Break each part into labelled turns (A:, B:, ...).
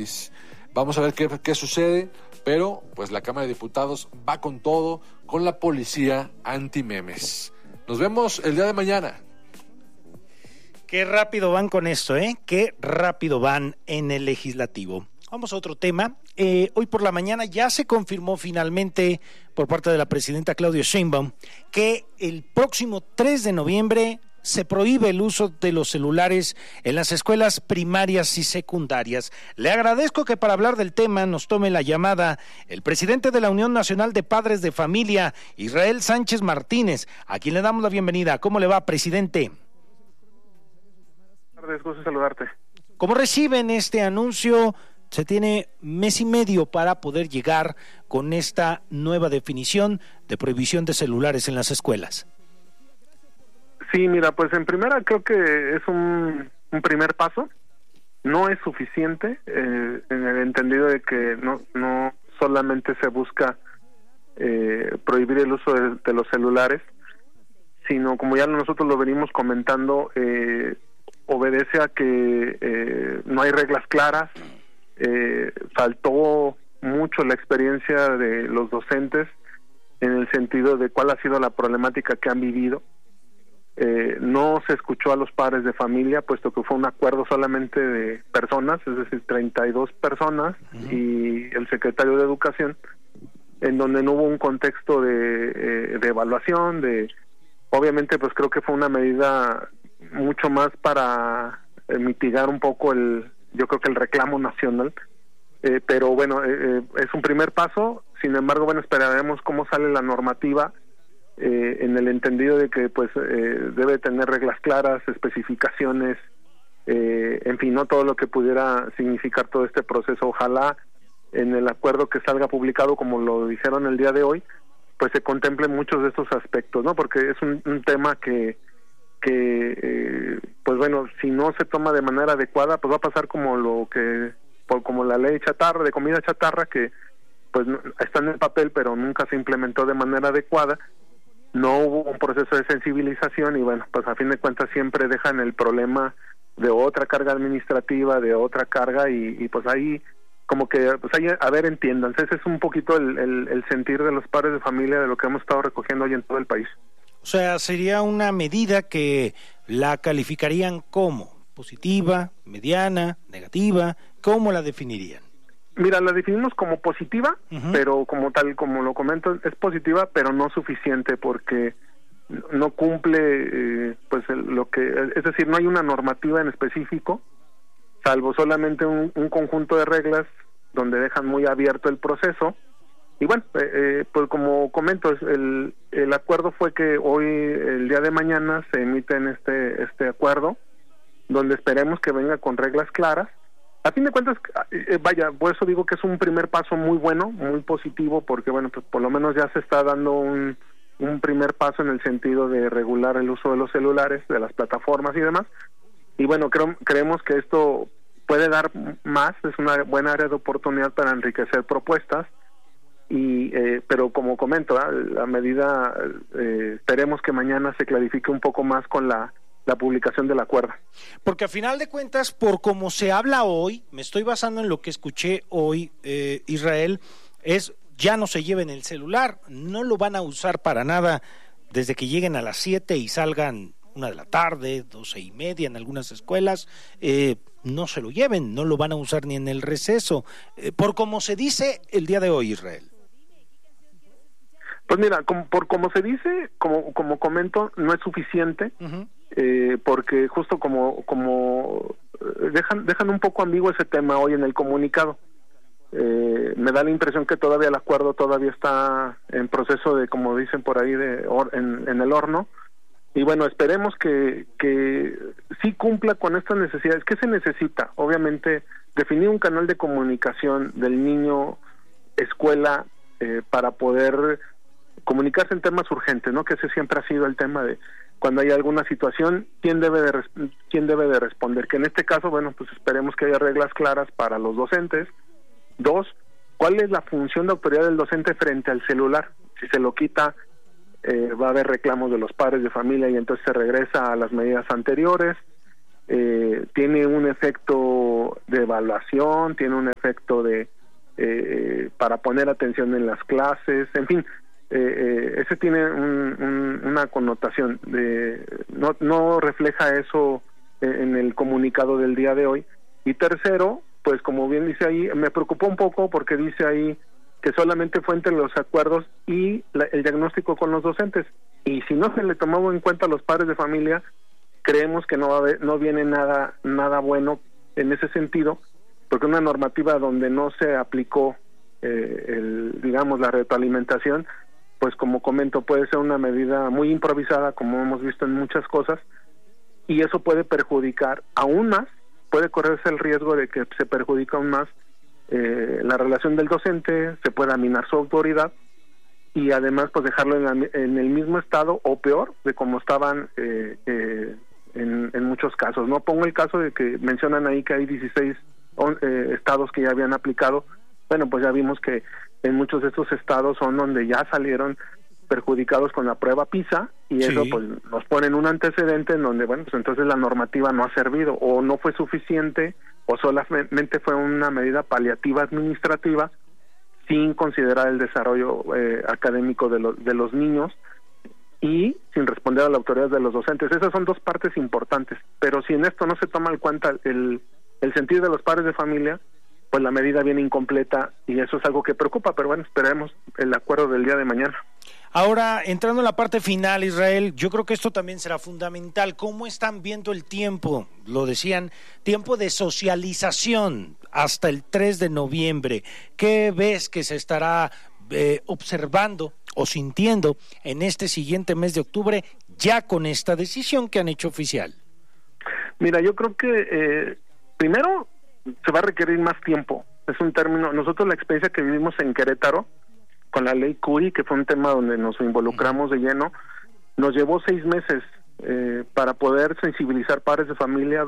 A: país. Vamos a ver qué sucede, pero pues la Cámara de Diputados va con todo, con la policía anti-memes. Nos vemos el día de mañana.
B: Qué rápido van con esto, qué rápido van en el legislativo. Vamos a otro tema. Hoy por la mañana ya se confirmó finalmente por parte de la presidenta Claudia Sheinbaum que el próximo 3 de noviembre se prohíbe el uso de los celulares en las escuelas primarias y secundarias. Le agradezco que para hablar del tema nos tome la llamada el presidente de la Unión Nacional de Padres de Familia, Israel Sánchez Martínez, a quien le damos la bienvenida. ¿Cómo le va, presidente?
C: Buenas tardes, gusto saludarte.
B: ¿Cómo reciben este anuncio? Se tiene mes y medio para poder llegar con esta nueva definición de prohibición de celulares en las escuelas.
C: Sí, mira, pues en primera creo que es un primer paso. No es suficiente en el entendido de que no solamente se busca prohibir el uso de los celulares, sino como ya nosotros lo venimos comentando, obedece a que no hay reglas claras. Faltó mucho la experiencia de los docentes en el sentido de cuál ha sido la problemática que han vivido. No se escuchó a los padres de familia, puesto que fue un acuerdo solamente de personas, es decir, 32 personas y el secretario de Educación, en donde no hubo un contexto de evaluación, obviamente pues creo que fue una medida mucho más para mitigar un poco yo creo que el reclamo nacional, pero bueno, es un primer paso. Sin embargo, bueno, esperaremos cómo sale la normativa, en el entendido de que pues debe tener reglas claras, especificaciones, en fin, no todo lo que pudiera significar todo este proceso. Ojalá en el acuerdo que salga publicado, como lo dijeron el día de hoy, pues se contemplen muchos de estos aspectos, ¿no? Porque es un tema que pues bueno, si no se toma de manera adecuada, pues va a pasar como como la ley chatarra, de comida chatarra, que pues está en el papel pero nunca se implementó de manera adecuada. No hubo un proceso de sensibilización y bueno, pues a fin de cuentas siempre dejan el problema de otra carga administrativa, de otra carga y pues ahí como que, pues ahí, a ver, entiéndanse, ese es un poquito el sentir de los padres de familia de lo que hemos estado recogiendo hoy en todo el país.
B: O sea, sería una medida que la calificarían como positiva, mediana, negativa, ¿cómo la definirían?
C: Mira, la definimos como positiva, pero como tal, como lo comento, es positiva, pero no suficiente porque no cumple pues es decir, no hay una normativa en específico, salvo solamente un conjunto de reglas donde dejan muy abierto el proceso. Y bueno, pues como comento, el acuerdo fue que hoy, el día de mañana, se emite en este acuerdo, donde esperemos que venga con reglas claras. A fin de cuentas, vaya, por eso digo que es un primer paso muy bueno, muy positivo, porque bueno, pues por lo menos ya se está dando un primer paso en el sentido de regular el uso de los celulares, de las plataformas y demás. Y bueno, creemos que esto puede dar más, es una buena área de oportunidad para enriquecer propuestas. Pero como comento, la medida esperemos que mañana se clarifique un poco más con la publicación del acuerdo.
B: Porque a final de cuentas, por como se habla hoy, me estoy basando en lo que escuché hoy, Israel, es ya no se lleven el celular, no lo van a usar para nada desde que lleguen a las 7 y salgan 1 de la tarde, 12:30 en algunas escuelas, no se lo lleven, no lo van a usar ni en el receso, por como se dice el día de hoy, Israel.
C: Pues mira, por como se dice, como comento, no es suficiente, porque justo como dejan un poco ambiguo ese tema hoy en el comunicado. Me da la impresión que todavía el acuerdo todavía está en proceso de, como dicen por ahí, en el horno. Y bueno, esperemos que sí cumpla con estas necesidades. ¿Qué se necesita? Obviamente, definir un canal de comunicación del niño escuela para poder comunicarse en temas urgentes, ¿no? Que ese siempre ha sido el tema de cuando hay alguna situación, quién debe de responder. Que en este caso, bueno, pues esperemos que haya reglas claras para los docentes. 2, ¿cuál es la función de autoridad del docente frente al celular? Si se lo quita, va a haber reclamos de los padres de familia y entonces se regresa a las medidas anteriores. tiene un efecto de evaluación, tiene un efecto de para poner atención en las clases, en fin, ese tiene una connotación no refleja eso en el comunicado del día de hoy. Y tercero, pues como bien dice ahí, me preocupó un poco porque dice ahí que solamente fue entre los acuerdos y el diagnóstico con los docentes, y si no se le tomó en cuenta a los padres de familia, creemos que no viene nada bueno en ese sentido, porque una normativa donde no se aplicó la retroalimentación, pues como comento, puede ser una medida muy improvisada, como hemos visto en muchas cosas, y eso puede perjudicar aún más, puede correrse el riesgo de que se perjudique aún más la relación del docente, se pueda minar su autoridad, y además pues dejarlo en el mismo estado o peor de como estaban en muchos casos. No pongo el caso de que mencionan ahí que hay 16 estados que ya habían aplicado. Bueno, pues ya vimos que en muchos de estos estados son donde ya salieron perjudicados con la prueba PISA, y eso pues nos pone en un antecedente en donde, bueno, pues entonces la normativa no ha servido o no fue suficiente o solamente fue una medida paliativa administrativa sin considerar el desarrollo académico de los niños y sin responder a la autoridad de los docentes. Esas son dos partes importantes, pero si en esto no se toma en cuenta el sentido de los padres de familia, pues la medida viene incompleta y eso es algo que preocupa, pero bueno, esperemos el acuerdo del día de mañana.
B: Ahora, entrando en la parte final, Israel, yo creo que esto también será fundamental. ¿Cómo están viendo el tiempo? Lo decían, tiempo de socialización hasta el 3 de noviembre. ¿Qué ves que se estará observando o sintiendo en este siguiente mes de octubre ya con esta decisión que han hecho oficial?
C: Mira, yo creo que primero se va a requerir más tiempo. Es un término, nosotros la experiencia que vivimos en Querétaro con la ley Curi, que fue un tema donde nos involucramos de lleno, nos llevó 6 meses para poder sensibilizar padres de familia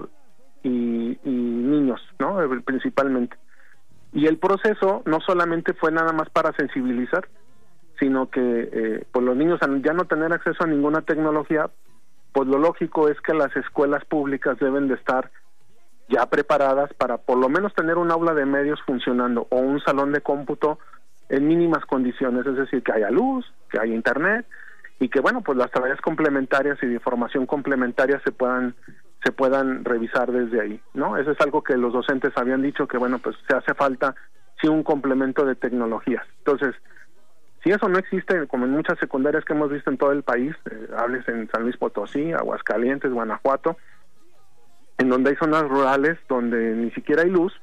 C: y niños, ¿no? Principalmente. Y el proceso no solamente fue nada más para sensibilizar, sino que pues los niños al ya no tener acceso a ninguna tecnología, pues lo lógico es que las escuelas públicas deben de estar ya preparadas para por lo menos tener un aula de medios funcionando o un salón de cómputo en mínimas condiciones, es decir, que haya luz, que haya internet y que bueno, pues las tareas complementarias y de formación complementaria se puedan revisar desde ahí, ¿no? Eso es algo que los docentes habían dicho que bueno, pues se hace falta sí un complemento de tecnologías. Entonces, si eso no existe, como en muchas secundarias que hemos visto en todo el país, hables en San Luis Potosí, Aguascalientes, Guanajuato, en donde hay zonas rurales donde ni siquiera hay luz,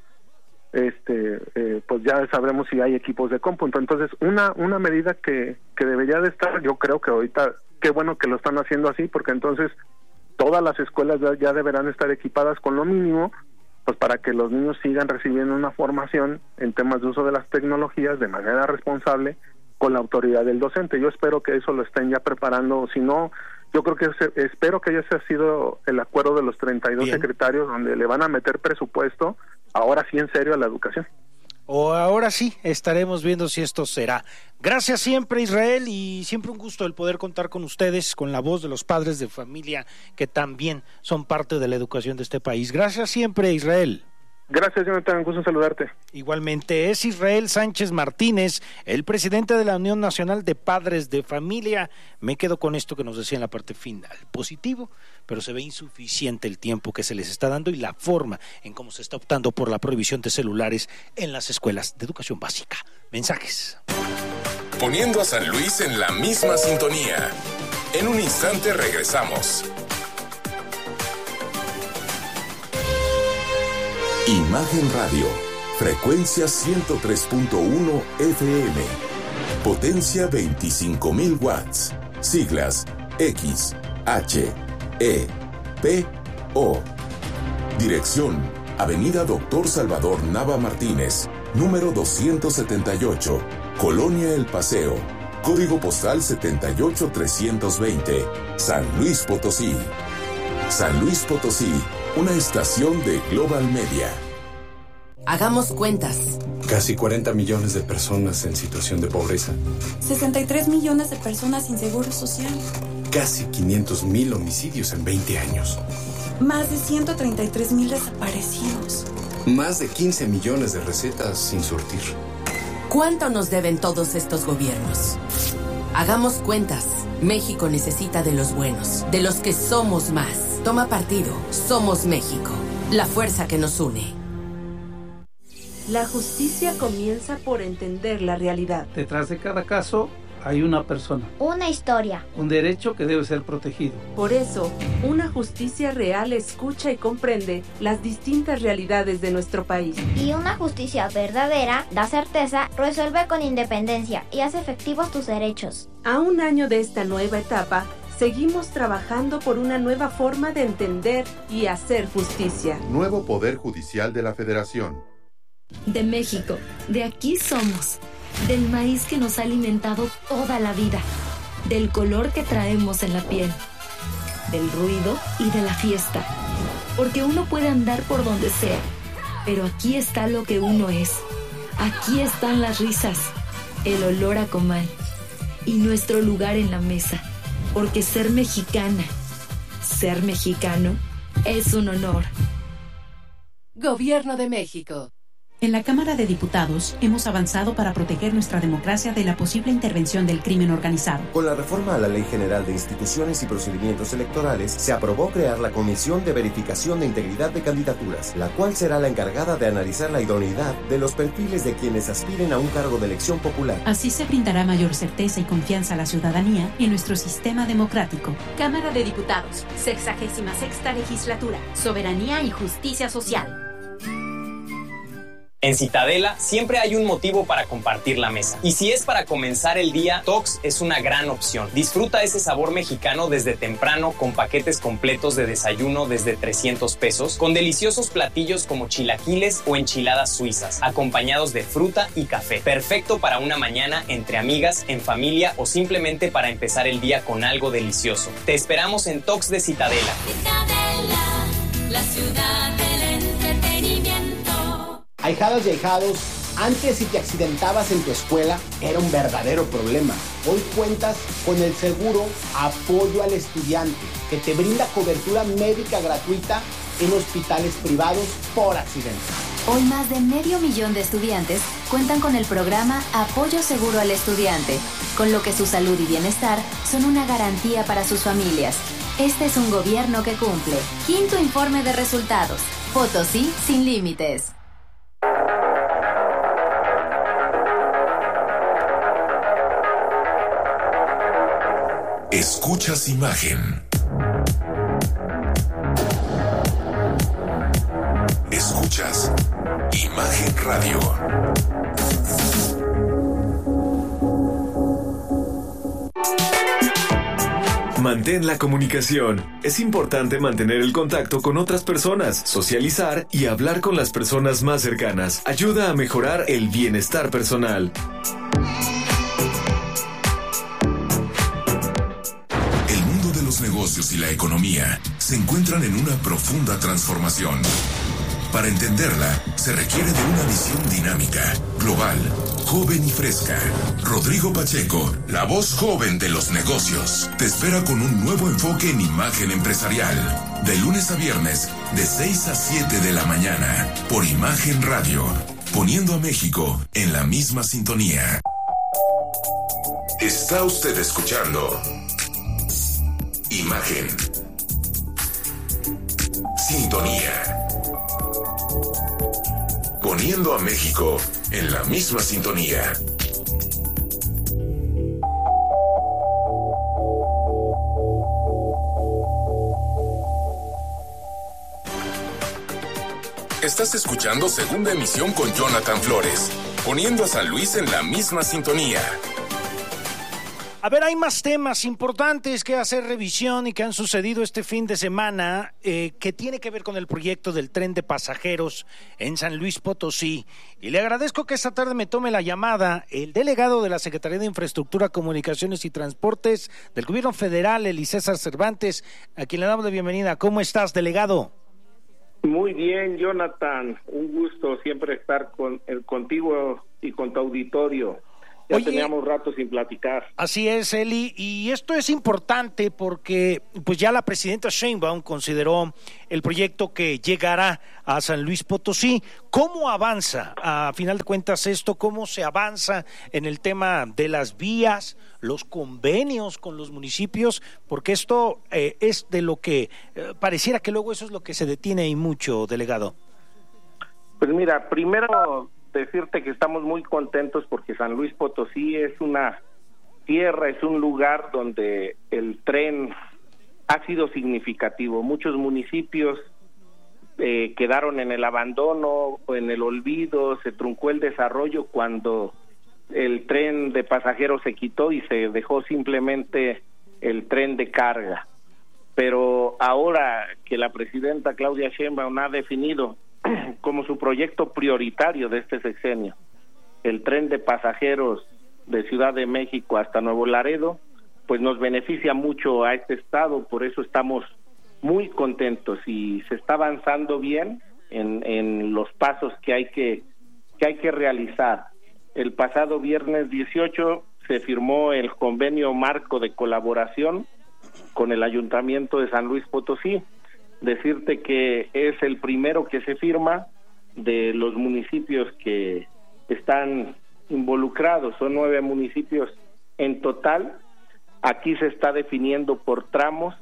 C: pues ya sabremos si hay equipos de cómputo. Entonces, una medida que debería de estar, yo creo que ahorita, qué bueno que lo están haciendo así, porque entonces todas las escuelas ya deberán estar equipadas con lo mínimo, pues para que los niños sigan recibiendo una formación en temas de uso de las tecnologías de manera responsable con la autoridad del docente. Yo espero que eso lo estén ya preparando, si no, yo creo que espero que ya se ha sido el acuerdo de los 32 secretarios donde le van a meter presupuesto, ahora sí en serio, a la educación.
B: O ahora sí, estaremos viendo si esto será. Gracias siempre, Israel, y siempre un gusto el poder contar con ustedes, con la voz de los padres de familia que también son parte de la educación de este país. Gracias siempre, Israel.
C: Gracias, Jonathan, un gusto saludarte.
B: Igualmente, es Israel Sánchez Martínez, el presidente de la Unión Nacional de Padres de Familia. Me quedo con esto que nos decía en la parte final. Positivo, pero se ve insuficiente el tiempo que se les está dando y la forma en cómo se está optando por la prohibición de celulares en las escuelas de educación básica. Mensajes.
D: Poniendo a San Luis en la misma sintonía. En un instante regresamos. Imagen Radio, frecuencia 103.1 FM, potencia 25.000 watts, siglas X, H, E, P, O. Dirección, Avenida Dr. Salvador Nava Martínez, número 278, Colonia El Paseo, código postal 78320, San Luis Potosí. San Luis Potosí, una estación de Global Media.
E: Hagamos cuentas.
F: Casi 40 millones de personas en situación de pobreza.
G: 63 millones de personas sin seguro social.
F: Casi 500,000 homicidios en 20 años.
G: Más de 133,000 desaparecidos.
F: Más de 15 millones de recetas sin surtir.
E: ¿Cuánto nos deben todos estos gobiernos? Hagamos cuentas. México necesita de los buenos, de los que somos más. Toma partido. Somos México. La fuerza que nos une.
H: La justicia comienza por entender la realidad.
I: Detrás de cada caso hay una persona.
J: Una historia.
I: Un derecho que debe ser protegido.
H: Por eso, una justicia real escucha y comprende las distintas realidades de nuestro país.
J: Y una justicia verdadera da certeza, resuelve con independencia y hace efectivos tus derechos.
H: A un año de esta nueva etapa, seguimos trabajando por una nueva forma de entender y hacer justicia.
K: Nuevo Poder Judicial de la Federación.
L: De México, de aquí somos. Del maíz que nos ha alimentado toda la vida, del color que traemos en la piel, del ruido y de la fiesta. Porque uno puede andar por donde sea, pero aquí está lo que uno es. Aquí están las risas, el olor a comal y nuestro lugar en la mesa. Porque ser mexicana, ser mexicano, es un honor.
E: Gobierno de México.
M: En la Cámara de Diputados hemos avanzado para proteger nuestra democracia de la posible intervención del crimen organizado.
N: Con la reforma a la Ley General de Instituciones y Procedimientos Electorales, se aprobó crear la Comisión de Verificación de Integridad de Candidaturas, la cual será la encargada de analizar la idoneidad de los perfiles de quienes aspiren a un cargo de elección popular.
M: Así se brindará mayor certeza y confianza a la ciudadanía en nuestro sistema democrático.
O: Cámara de Diputados, 66ª Legislatura, Soberanía y Justicia Social.
P: En Citadela siempre hay un motivo para compartir la mesa. Y si es para comenzar el día, Tox es una gran opción. Disfruta ese sabor mexicano desde temprano con paquetes completos de desayuno desde 300 pesos, con deliciosos platillos como chilaquiles o enchiladas suizas, acompañados de fruta y café. Perfecto para una mañana entre amigas, en familia o simplemente para empezar el día con algo delicioso. Te esperamos en Tox de Citadela.
Q: Citadela, la ciudad del entretenimiento.
R: Ahijadas y ahijados, antes si te accidentabas en tu escuela era un verdadero problema. Hoy cuentas con el seguro Apoyo al Estudiante, que te brinda cobertura médica gratuita en hospitales privados por accidente.
S: Hoy más de 500,000 de estudiantes cuentan con el programa Apoyo Seguro al Estudiante, con lo que su salud y bienestar son una garantía para sus familias. Este es un gobierno que cumple. Quinto informe de resultados. Potosí sin límites.
D: Escuchas imagen. Escuchas Imagen Radio.
T: Mantén la comunicación. Es importante mantener el contacto con otras personas, socializar y hablar con las personas más cercanas. Ayuda a mejorar el bienestar personal.
D: Los negocios y la economía se encuentran en una profunda transformación. Para entenderla, se requiere de una visión dinámica, global, joven y fresca. Rodrigo Pacheco, la voz joven de los negocios, te espera con un nuevo enfoque en imagen empresarial. De lunes a viernes, de 6 a 7 de la mañana, por Imagen Radio, poniendo a México en la misma sintonía. Está usted escuchando Imagen. Sintonía. Poniendo a México en la misma sintonía. Estás escuchando Segunda Emisión con Jonathan Flores, poniendo a San Luis en la misma sintonía.
B: A ver, hay más temas importantes que hacer revisión y que han sucedido este fin de semana que tiene que ver con el proyecto del tren de pasajeros en San Luis Potosí. Y le agradezco que esta tarde me tome la llamada el delegado de la Secretaría de Infraestructura, Comunicaciones y Transportes del Gobierno Federal, Elisésar Cervantes, a quien le damos la bienvenida. ¿Cómo estás, delegado?
U: Muy bien, Jonathan. Un gusto siempre estar contigo y con tu auditorio. Ya teníamos rato sin platicar.
B: Así es, Eli, y esto es importante porque pues ya la presidenta Sheinbaum consideró el proyecto que llegará a San Luis Potosí. ¿Cómo avanza, a final de cuentas, esto? ¿Cómo se avanza en el tema de las vías, los convenios con los municipios? Porque esto es de lo que pareciera que luego eso es lo que se detiene y mucho, delegado.
U: Pues mira, primero decirte que estamos muy contentos porque San Luis Potosí es una tierra, es un lugar donde el tren ha sido significativo. Muchos municipios quedaron en el abandono o en el olvido, se truncó el desarrollo cuando el tren de pasajeros se quitó y se dejó simplemente el tren de carga. Pero ahora que la presidenta Claudia Sheinbaum ha definido como su proyecto prioritario de este sexenio el tren de pasajeros de Ciudad de México hasta Nuevo Laredo, pues nos beneficia mucho a este estado, por eso estamos muy contentos y se está avanzando bien en los pasos que hay que realizar. El pasado viernes 18 se firmó el convenio marco de colaboración con el Ayuntamiento de San Luis Potosí. Decirte que es el primero que se firma de los municipios que están involucrados, son 9 municipios en total. Aquí se está definiendo por tramos,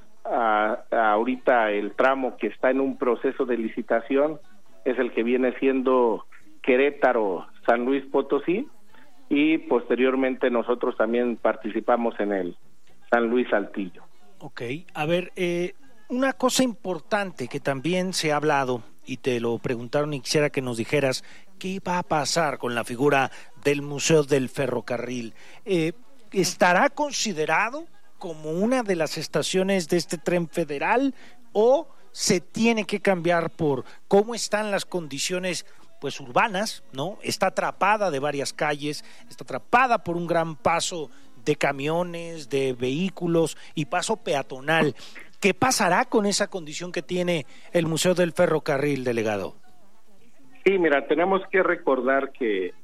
U: ahorita el tramo que está en un proceso de licitación es el que viene siendo Querétaro, San Luis Potosí, y posteriormente nosotros también participamos en el San Luis Saltillo.
B: Ok, a ver, una cosa importante que también se ha hablado y te lo preguntaron y quisiera que nos dijeras, ¿qué va a pasar con la figura del Museo del Ferrocarril? ¿Estará considerado como una de las estaciones de este tren federal o se tiene que cambiar por cómo están las condiciones pues urbanas, ¿no? Está atrapada de varias calles, está atrapada por un gran paso de camiones, de vehículos y paso peatonal. ¿Qué pasará con esa condición que tiene el Museo del Ferrocarril, delegado?
U: Sí, mira, tenemos que recordar que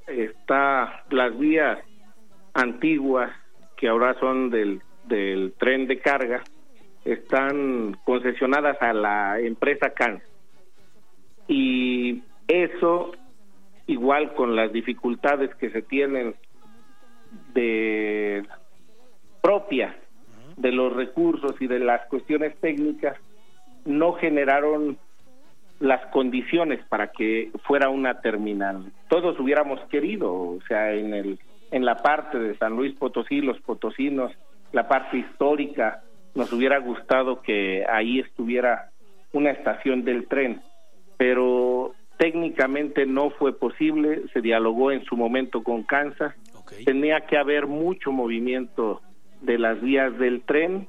U: las vías antiguas, que ahora son del tren de carga, están concesionadas a la empresa CAN. Y eso, igual con las dificultades que se tienen propias de los recursos y de las cuestiones técnicas, no generaron las condiciones para que fuera una terminal. Todos hubiéramos querido, o sea, en la parte de San Luis Potosí, los potosinos, la parte histórica, nos hubiera gustado que ahí estuviera una estación del tren, pero técnicamente no fue posible. Se dialogó en su momento con Kansas. Okay. Tenía que haber mucho movimiento de las vías del tren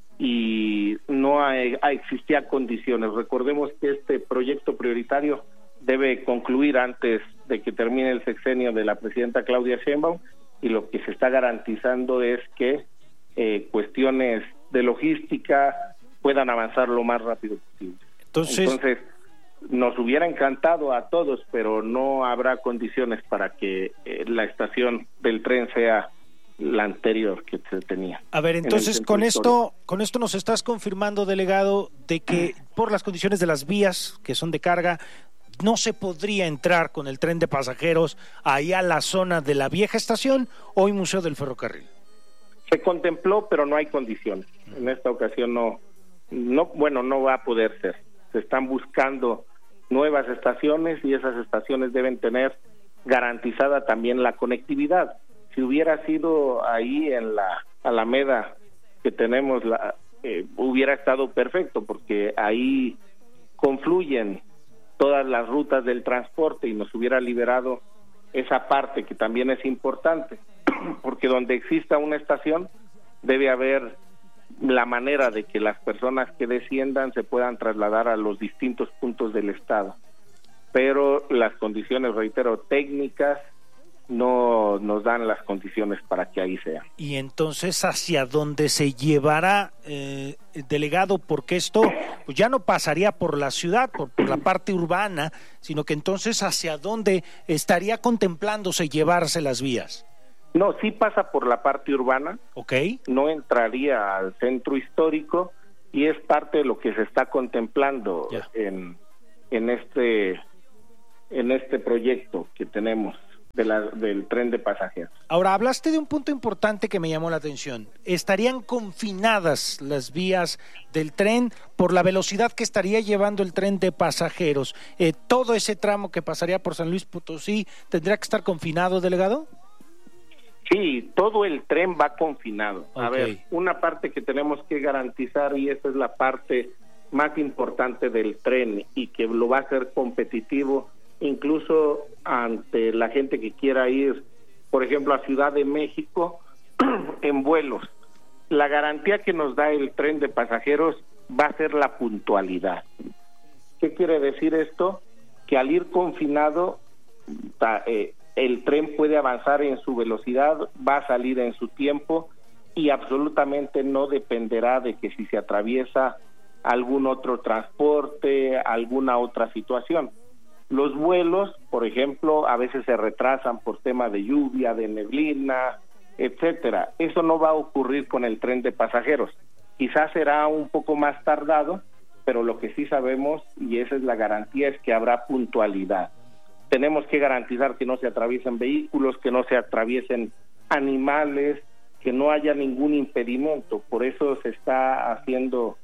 U: y no existía condiciones. Recordemos que este proyecto prioritario debe concluir antes de que termine el sexenio de la presidenta Claudia Sheinbaum, y lo que se está garantizando es que cuestiones de logística puedan avanzar lo más rápido posible. Entonces nos hubiera encantado a todos, pero no habrá condiciones para que la estación del tren sea la anterior que se tenía.
B: A ver, entonces con esto nos estás confirmando, delegado, de que por las condiciones de las vías que son de carga no se podría entrar con el tren de pasajeros ahí a la zona de la vieja estación o el Museo del Ferrocarril.
U: Se contempló, pero no hay condiciones. En esta ocasión no va a poder ser. Se están buscando nuevas estaciones y esas estaciones deben tener garantizada también la conectividad. Si hubiera sido ahí en la Alameda que tenemos, hubiera estado perfecto, porque ahí confluyen todas las rutas del transporte y nos hubiera liberado esa parte que también es importante, porque donde exista una estación debe haber la manera de que las personas que desciendan se puedan trasladar a los distintos puntos del estado, pero las condiciones, reitero, técnicas no nos dan las condiciones para que ahí sea.
B: Y entonces, ¿hacia dónde se llevará, delegado? Porque esto pues ya no pasaría por la ciudad, por la parte urbana, sino que entonces, ¿hacia dónde estaría contemplándose llevarse las vías?
U: No, sí pasa por la parte urbana.
B: Okay.
U: No entraría al centro histórico y es parte de lo que se está contemplando en este proyecto que tenemos del tren de pasajeros.
B: Ahora, hablaste de un punto importante que me llamó la atención. ¿Estarían confinadas las vías del tren por la velocidad que estaría llevando el tren de pasajeros? ¿Todo ese tramo que pasaría por San Luis Potosí tendría que estar confinado, delegado?
U: Sí, todo el tren va confinado. A ver, una parte que tenemos que garantizar, y esa es la parte más importante del tren y que lo va a hacer competitivo incluso ante la gente que quiera ir, por ejemplo, a Ciudad de México en vuelos. La garantía que nos da el tren de pasajeros va a ser la puntualidad. ¿Qué quiere decir esto? Que al ir confinado, el tren puede avanzar en su velocidad, va a salir en su tiempo y absolutamente no dependerá de que si se atraviesa algún otro transporte, alguna otra situación. Los vuelos, por ejemplo, a veces se retrasan por tema de lluvia, de neblina, etcétera. Eso no va a ocurrir con el tren de pasajeros. Quizás será un poco más tardado, pero lo que sí sabemos, y esa es la garantía, es que habrá puntualidad. Tenemos que garantizar que no se atraviesen vehículos, que no se atraviesen animales, que no haya ningún impedimento. Por eso se está haciendo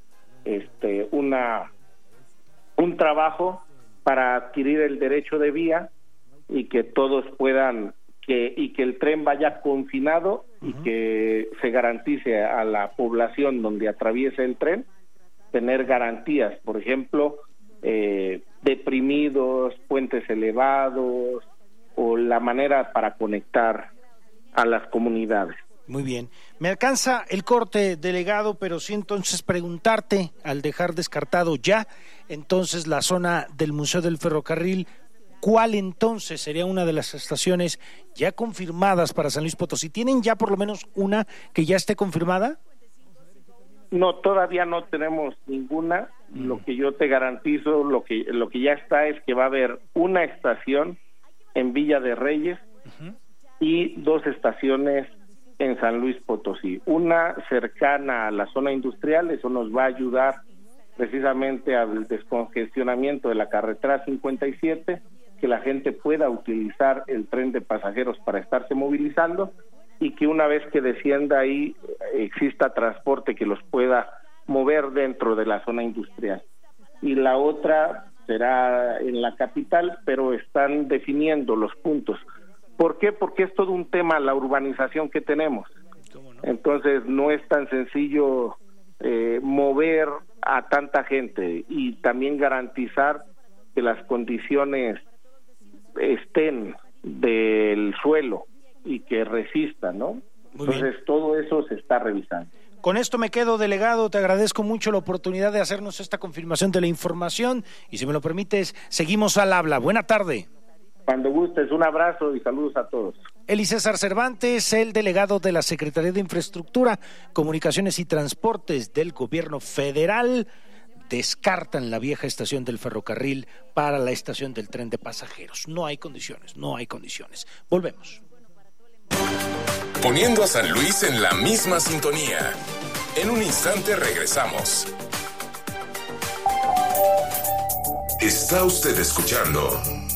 U: un trabajo para adquirir el derecho de vía y que todos puedan, y que el tren vaya confinado y que se garantice a la población donde atraviese el tren tener garantías, por ejemplo, deprimidos, puentes elevados o la manera para conectar a las comunidades.
B: Muy bien. Me alcanza el corte, delegado, pero sí entonces preguntarte, al dejar descartado ya entonces la zona del Museo del Ferrocarril, ¿cuál entonces sería una de las estaciones ya confirmadas para San Luis Potosí? ¿Tienen ya por lo menos una que ya esté confirmada?
U: No, todavía no tenemos ninguna. Lo que yo te garantizo, lo que ya está es que va a haber una estación en Villa de Reyes y 2 estaciones en San Luis Potosí. Una cercana a la zona industrial, eso nos va a ayudar precisamente al descongestionamiento de la carretera 57, que la gente pueda utilizar el tren de pasajeros para estarse movilizando y que una vez que descienda ahí exista transporte que los pueda mover dentro de la zona industrial. Y la otra será en la capital, pero están definiendo los puntos. ¿Por qué? Porque es todo un tema la urbanización que tenemos. Entonces no es tan sencillo mover a tanta gente y también garantizar que las condiciones estén del suelo y que resistan, ¿no? Entonces todo eso se está revisando.
B: Con esto me quedo, delegado. Te agradezco mucho la oportunidad de hacernos esta confirmación de la información y si me lo permites, seguimos al habla. Buena tarde.
U: Cuando gustes, un abrazo y saludos a todos.
B: Eli César Cervantes, el delegado de la Secretaría de Infraestructura, Comunicaciones y Transportes del Gobierno Federal, descartan la vieja estación del ferrocarril para la estación del tren de pasajeros. No hay condiciones. Volvemos.
D: Poniendo a San Luis en la misma sintonía. En un instante regresamos. Está usted escuchando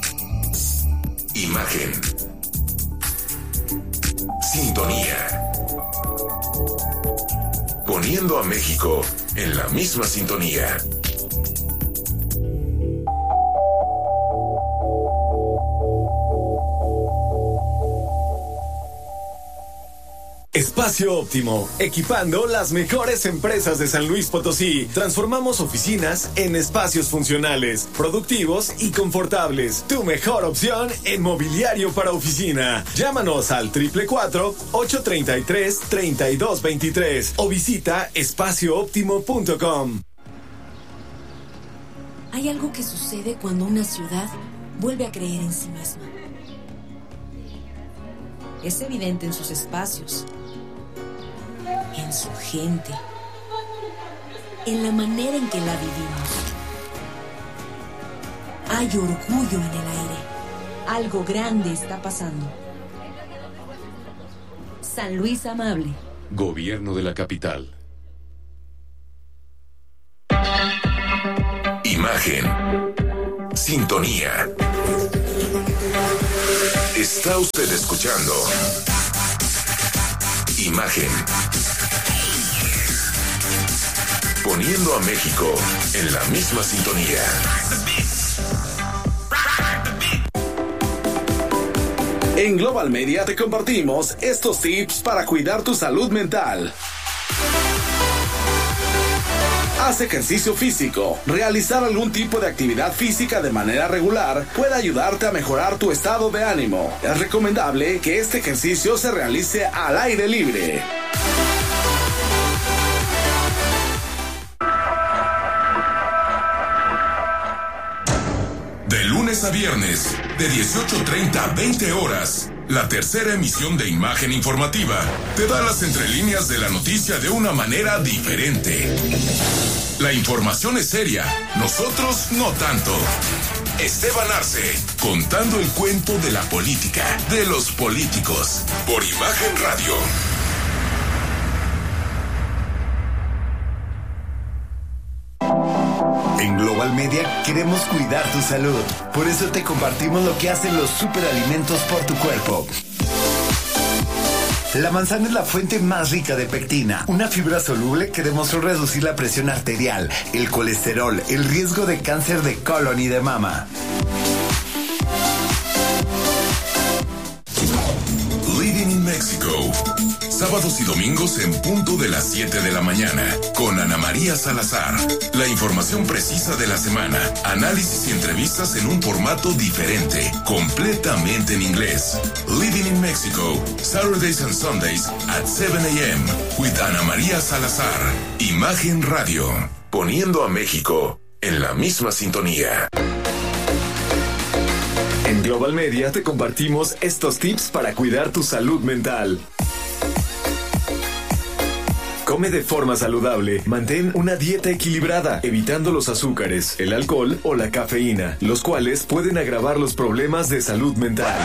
D: Imagen. Sintonía. Poniendo a México en la misma sintonía.
T: Espacio Óptimo, equipando las mejores empresas de San Luis Potosí. Transformamos oficinas en espacios funcionales, productivos y confortables. Tu mejor opción en mobiliario para oficina. Llámanos al 444-833-3223 o visita espaciooptimo.com.
A: Hay algo que sucede cuando una ciudad vuelve a creer en sí misma. Es evidente en sus espacios, en su gente, en la manera en que la vivimos. Hay orgullo en el aire. Algo grande está pasando. San Luis Amable.
C: Gobierno de la capital.
D: Imagen. Sintonía. Está usted escuchando Imagen. Poniendo a México en la misma sintonía.
V: En Global Media te compartimos estos tips para cuidar tu salud mental. Haz ejercicio físico. Realizar algún tipo de actividad física de manera regular puede ayudarte a mejorar tu estado de ánimo. Es recomendable que este ejercicio se realice al aire libre.
D: De lunes a viernes, de 18:30 a 20 horas, la tercera emisión de Imagen Informativa te da las entrelíneas de la noticia de una manera diferente. La información es seria, nosotros no tanto. Esteban Arce, contando el cuento de la política, de los políticos, por Imagen Radio.
W: En Global Media queremos cuidar tu salud. Por eso te compartimos lo que hacen los superalimentos por tu cuerpo. La manzana es la fuente más rica de pectina, una fibra soluble que demostró reducir la presión arterial, el colesterol, el riesgo de cáncer de colon y de mama.
D: Living in Mexico. Sábados y domingos en punto de las 7 de la mañana, con Ana María Salazar. La información precisa de la semana, análisis y entrevistas en un formato diferente, completamente en inglés. Living in Mexico, Saturdays and Sundays at 7 a.m. with Ana María Salazar. Imagen Radio, poniendo a México en la misma sintonía.
T: En Global Media te compartimos estos tips para cuidar tu salud mental. Come de forma saludable. Mantén una dieta equilibrada, evitando los azúcares, el alcohol o la cafeína, los cuales pueden agravar los problemas de salud mental.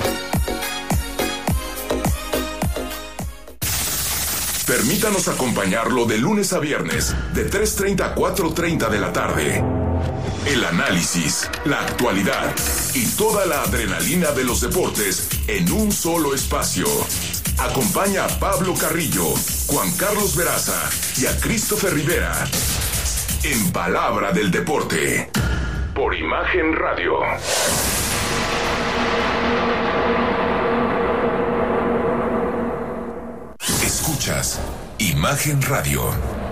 D: Permítanos acompañarlo de lunes a viernes, de 3:30 a 4:30 de la tarde. El análisis, la actualidad y toda la adrenalina de los deportes en un solo espacio. Acompaña a Pablo Carrillo, Juan Carlos Veraza y a Christopher Rivera en Palabra del Deporte por Imagen Radio. Escuchas Imagen Radio.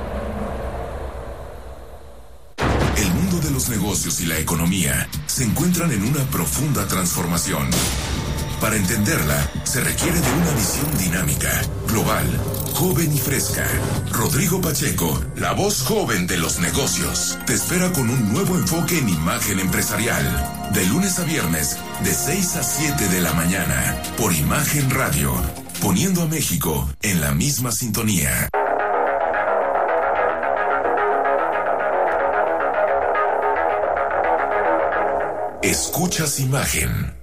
D: El mundo de los negocios y la economía se encuentran en una profunda transformación. Para entenderla, se requiere de una visión dinámica, global, joven y fresca. Rodrigo Pacheco, la voz joven de los negocios, te espera con un nuevo enfoque en imagen empresarial. De lunes a viernes, de 6 a 7 de la mañana, por Imagen Radio, poniendo a México en la misma sintonía. Escuchas Imagen.